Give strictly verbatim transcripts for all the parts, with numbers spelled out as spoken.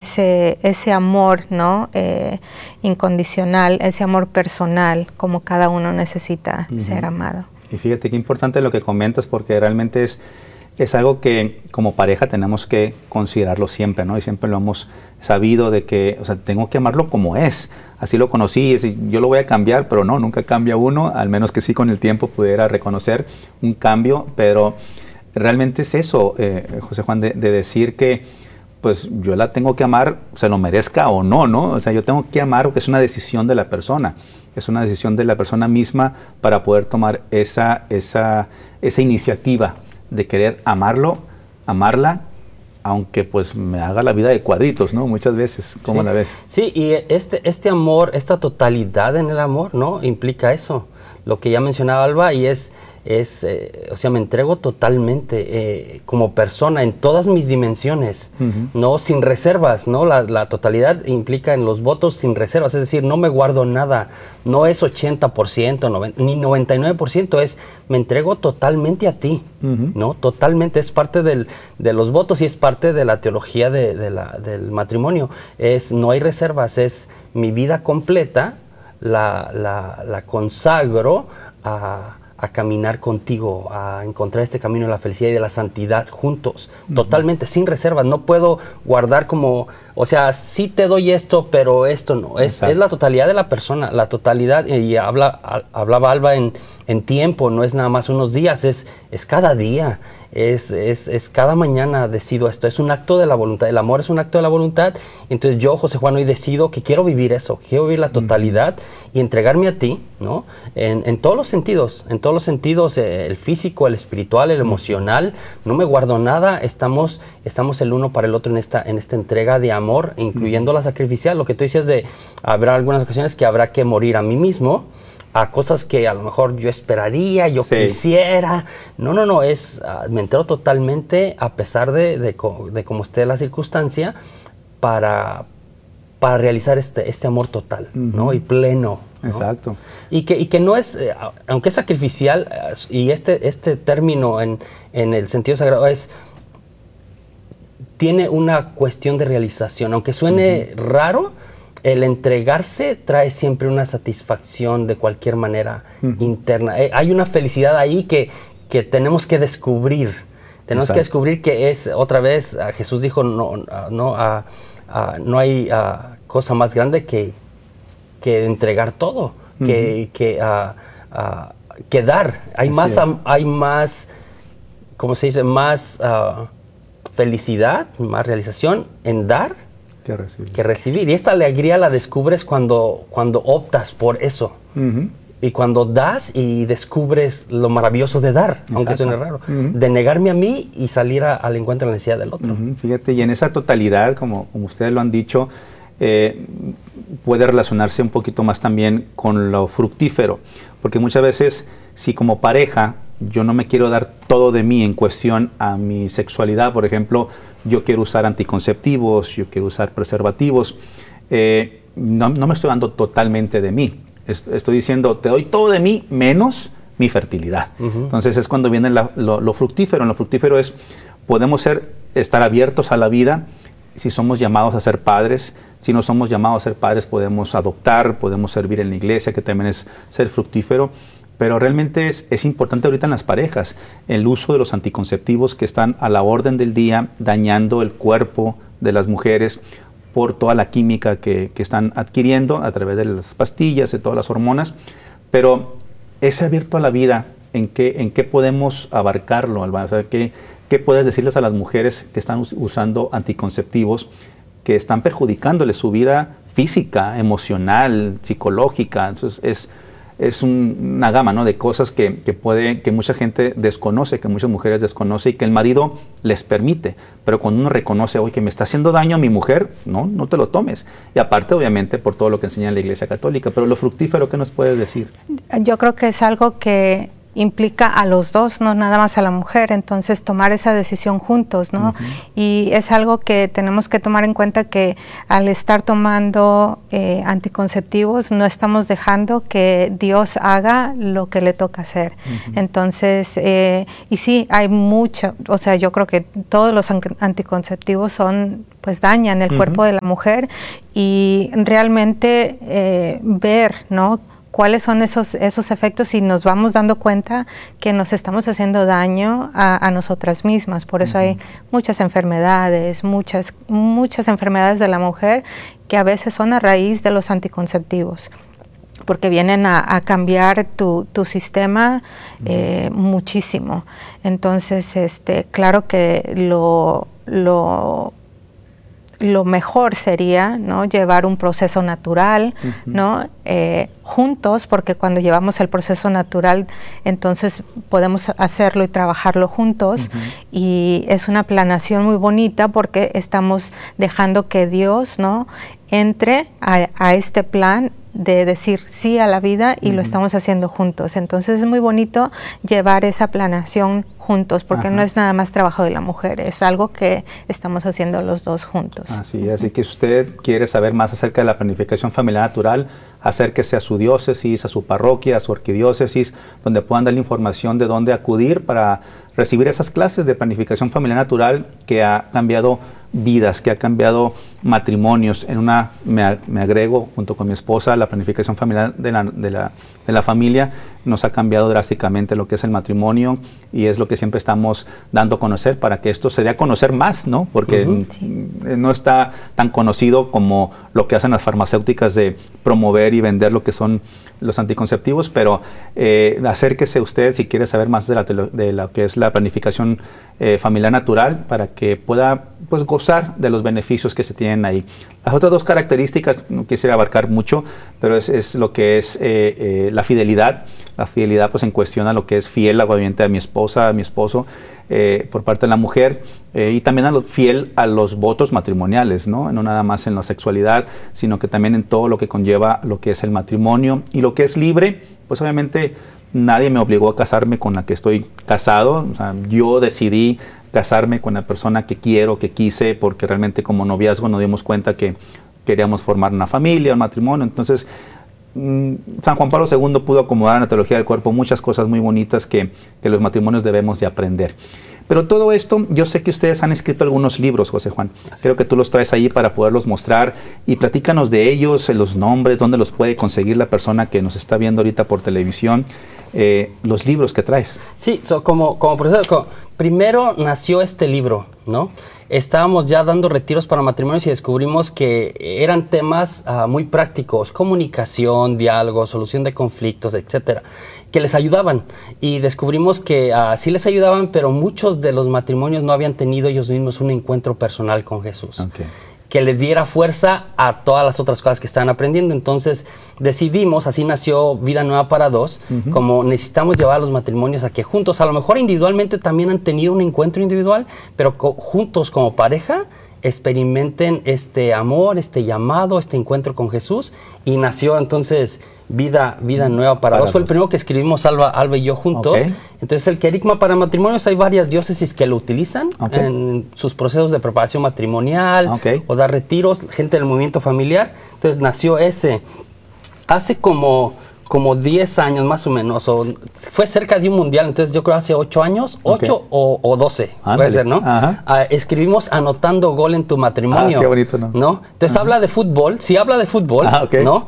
ese, ese amor, ¿no? Eh, incondicional, ese amor personal, como cada uno necesita uh-huh. ser amado. Y fíjate qué importante lo que comentas, porque realmente es, es algo que como pareja tenemos que considerarlo siempre, ¿no? Y siempre lo hemos sabido de que, o sea, tengo que amarlo como es. Así lo conocí, yo lo voy a cambiar, pero no, nunca cambia uno, al menos que sí con el tiempo pudiera reconocer un cambio, pero realmente es eso, eh, José Juan, de, de decir que pues yo la tengo que amar, se lo merezca o no, ¿no? O sea, yo tengo que amar porque es una decisión de la persona, es una decisión de la persona misma para poder tomar esa, esa, esa iniciativa de querer amarlo, amarla, aunque pues me haga la vida de cuadritos, ¿no? Muchas veces, ¿cómo sí. la ves? Sí, y este, este amor, esta totalidad en el amor, ¿no? Implica eso, lo que ya mencionaba Alba, y es, es eh, o sea, me entrego totalmente eh, como persona en todas mis dimensiones, uh-huh. ¿no? Sin reservas, ¿no? La, la totalidad implica en los votos sin reservas, es decir, no me guardo nada, no es ochenta por ciento, noventa, ni noventa y nueve por ciento, es me entrego totalmente a ti, uh-huh. ¿no? Totalmente, es parte del, de los votos y es parte de la teología de, de la, del matrimonio, es no hay reservas, es mi vida completa, la, la, la consagro a... a caminar contigo, a encontrar este camino de la felicidad y de la santidad juntos, uh-huh. totalmente, sin reservas. No puedo guardar como, o sea, sí te doy esto, pero esto no. Es, es la totalidad de la persona, la totalidad, y habla, a, hablaba Alba en, en tiempo, no es nada más unos días, es, es cada día, es, es, es cada mañana decido esto, es un acto de la voluntad, el amor es un acto de la voluntad. Entonces yo, José Juan, hoy decido que quiero vivir eso, quiero vivir la totalidad uh-huh. y entregarme a ti, ¿no? En, en todos los sentidos, en todos los sentidos, eh, el físico, el espiritual, el emocional, no me guardo nada, estamos, estamos el uno para el otro en esta, en esta entrega de amor, incluyendo uh-huh. la sacrificial, lo que tú decías de, habrá algunas ocasiones que habrá que morir a mí mismo, a cosas que a lo mejor yo esperaría, yo sí. quisiera, no, no, no, es, uh, me entero totalmente a pesar de, de, de, de cómo esté la circunstancia, para, para realizar este, este amor total, uh-huh. ¿no? Y pleno, ¿no? Exacto. Y que, y que no es, eh, aunque es sacrificial, eh, y este, este término en, en el sentido sagrado es, tiene una cuestión de realización, aunque suene uh-huh. raro, el entregarse trae siempre una satisfacción de cualquier manera uh-huh. interna. Eh, hay una felicidad ahí que, que tenemos que descubrir. Tenemos Exacto. que descubrir que es, otra vez, uh, Jesús dijo, no, uh, no, uh, uh, no hay uh, cosa más grande que, que entregar todo, uh-huh. que, que, uh, uh, que dar. Hay Así más, um, hay más, ¿cómo se dice? Más uh, felicidad, más realización en dar que recibir. que recibir. Y esta alegría la descubres cuando, cuando optas por eso. Uh-huh. Y cuando das y descubres lo maravilloso de dar, Exacto. aunque suene raro. Uh-huh. De negarme a mí y salir a, al encuentro de la necesidad del otro. Uh-huh. Fíjate, y en esa totalidad, como, como ustedes lo han dicho, eh, puede relacionarse un poquito más también con lo fructífero. Porque muchas veces, si como pareja yo no me quiero dar todo de mí en cuestión a mi sexualidad, por ejemplo, yo quiero usar anticonceptivos, yo quiero usar preservativos, eh, no, no me estoy dando totalmente de mí. Estoy diciendo, te doy todo de mí menos mi fertilidad. Uh-huh. Entonces es cuando viene la, lo, lo fructífero. Lo fructífero es, podemos ser, estar abiertos a la vida si somos llamados a ser padres. Si no somos llamados a ser padres, podemos adoptar, podemos servir en la iglesia, que también es ser fructífero. Pero realmente es, es importante ahorita en las parejas el uso de los anticonceptivos que están a la orden del día, dañando el cuerpo de las mujeres por toda la química que, que están adquiriendo a través de las pastillas, de todas las hormonas. Pero ese abierto a la vida, ¿en qué, en qué podemos abarcarlo, Alba? O sea, ¿qué, ¿qué puedes decirles a las mujeres que están usando anticonceptivos que están perjudicándoles su vida física, emocional, psicológica? Entonces es... es un, una gama, ¿no?, de cosas que, que, puede, que mucha gente desconoce, que muchas mujeres desconocen y que el marido les permite. Pero cuando uno reconoce, oye, que me está haciendo daño a mi mujer, no, no te lo tomes. Y aparte, obviamente, por todo lo que enseña la Iglesia Católica. Pero lo fructífero, ¿qué nos puedes decir? Yo creo que es algo que implica a los dos, no nada más a la mujer, entonces tomar esa decisión juntos, ¿no? Uh-huh. Y es algo que tenemos que tomar en cuenta, que al estar tomando eh, anticonceptivos no estamos dejando que Dios haga lo que le toca hacer. Uh-huh. Entonces, eh, y sí, hay mucho, o sea, yo creo que todos los anticonceptivos son, pues dañan el uh-huh. cuerpo de la mujer, y realmente eh, ver, ¿no?, cuáles son esos, esos efectos, y nos vamos dando cuenta que nos estamos haciendo daño a, a nosotras mismas. Por eso uh-huh. hay muchas enfermedades, muchas, muchas enfermedades de la mujer que a veces son a raíz de los anticonceptivos, porque vienen a, a cambiar tu, tu sistema eh, muchísimo. Entonces, este, claro que lo... lo lo mejor sería, ¿no?, llevar un proceso natural, uh-huh. ¿no?, eh, juntos, porque cuando llevamos el proceso natural, entonces podemos hacerlo y trabajarlo juntos, uh-huh. y es una planeación muy bonita, porque estamos dejando que Dios, ¿no?, entre a, a este plan de decir sí a la vida, y uh-huh. lo estamos haciendo juntos. Entonces es muy bonito llevar esa planeación juntos, porque Ajá. no es nada más trabajo de la mujer, es algo que estamos haciendo los dos juntos. Así, así que si usted quiere saber más acerca de la planificación familiar natural, acérquese a su diócesis, a su parroquia, a su arquidiócesis, donde puedan dar la información de dónde acudir para recibir esas clases de planificación familiar natural que ha cambiado vidas, que ha cambiado matrimonios. En una, me, me agrego junto con mi esposa, la planificación familiar de la, de, la, de la familia nos ha cambiado drásticamente lo que es el matrimonio, y es lo que siempre estamos dando a conocer para que esto se dé a conocer más, ¿no? Porque uh-huh. sí. no está tan conocido como lo que hacen las farmacéuticas de promover y vender lo que son los anticonceptivos, pero eh, acérquese usted si quiere saber más de, la, de lo que es la planificación eh, familiar natural, para que pueda, pues, gozar de los beneficios que se tienen ahí. Las otras dos características, no quisiera abarcar mucho, pero es, es lo que es eh, eh, la fidelidad. La fidelidad, pues, en cuestión a lo que es fiel, obviamente, a mi esposa, a mi esposo, eh, por parte de la mujer, eh, y también a lo, fiel a los votos matrimoniales, ¿no? No nada más en la sexualidad, sino que también en todo lo que conlleva lo que es el matrimonio. Y lo que es libre, pues obviamente nadie me obligó a casarme con la que estoy casado. O sea, yo decidí casarme con la persona que quiero, que quise, porque realmente como noviazgo nos dimos cuenta que queríamos formar una familia, un matrimonio. Entonces, San Juan Pablo segundo pudo acomodar en la teología del cuerpo muchas cosas muy bonitas que, que los matrimonios debemos de aprender. Pero todo esto, yo sé que ustedes han escrito algunos libros, José Juan. Creo que tú los traes ahí para poderlos mostrar, y platícanos de ellos, los nombres, dónde los puede conseguir la persona que nos está viendo ahorita por televisión, eh, los libros que traes. Sí, so, como, como profesor, como, primero nació este libro, ¿no? Estábamos ya dando retiros para matrimonios y descubrimos que eran temas uh, muy prácticos: comunicación, diálogo, solución de conflictos, etcétera, que les ayudaban. Y descubrimos que uh, sí les ayudaban, pero muchos de los matrimonios no habían tenido ellos mismos un encuentro personal con Jesús. Okay. Que le diera fuerza a todas las otras cosas que estaban aprendiendo. Entonces decidimos, así nació Vida Nueva para Dos, uh-huh. como necesitamos llevar a los matrimonios a que juntos, a lo mejor individualmente también han tenido un encuentro individual, pero co- juntos como pareja experimenten este amor, este llamado, este encuentro con Jesús. Y nació entonces Vida, Vida Nueva para, para Dos. Fue el primero que escribimos Alba, Alba y yo juntos. Okay. Entonces el querigma para matrimonios, hay varias diócesis que lo utilizan okay. en sus procesos de preparación matrimonial okay. o dar retiros, gente del movimiento familiar. Entonces nació ese hace como, como diez años más o menos, o fue cerca de un mundial, entonces yo creo hace ocho años, ocho okay. o, o doce, Ándale. puede ser, ¿no? Uh, escribimos Anotando Gol en tu Matrimonio. Ah, qué bonito, ¿no? ¿no? Entonces uh-huh. habla de fútbol, sí habla de fútbol, ah, okay. ¿no?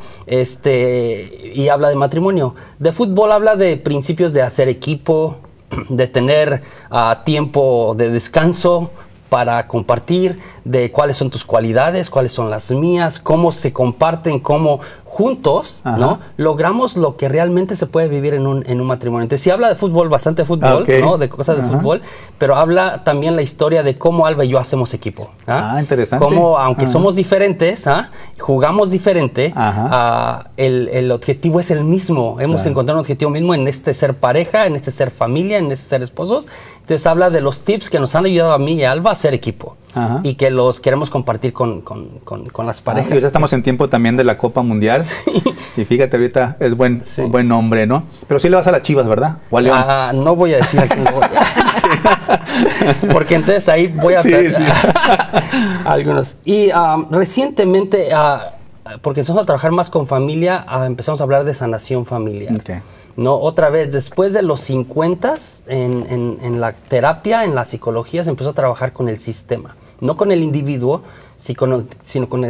Este, y habla de matrimonio. De fútbol habla de principios de hacer equipo, de tener uh, tiempo de descanso para compartir, de cuáles son tus cualidades, cuáles son las mías, cómo se comparten, cómo juntos, Ajá. ¿no? logramos lo que realmente se puede vivir en un, en un matrimonio. Entonces sí habla de fútbol, bastante fútbol, okay. ¿no? De cosas Ajá. de fútbol, pero habla también la historia de cómo Alba y yo hacemos equipo. ¿ah? Ah, interesante. Cómo, aunque Ajá. somos diferentes, ¿ah? jugamos diferente, uh, el, el objetivo es el mismo. Hemos claro. encontrado un objetivo mismo en este ser pareja, en este ser familia, en este ser esposos. Entonces Entonces habla de los tips que nos han ayudado a mí y a Alba a ser equipo. Ajá. Y que los queremos compartir con, con, con, con las parejas. Ah, ahorita estamos en tiempo también de la Copa Mundial. Sí. Y fíjate, ahorita es buen, sí. buen nombre, ¿no? Pero sí le vas a las Chivas, ¿verdad? ¿O a León? Ah, no voy a decir a quién voy. Sí. Porque entonces ahí voy a... Sí, sí. algunos. Y um, recientemente, uh, porque empezamos a trabajar más con familia, uh, empezamos a hablar de sanación familiar. Okay. No, otra vez, después de los cincuenta, en, en, en la terapia, en la psicología, se empezó a trabajar con el sistema. No con el individuo, sino con el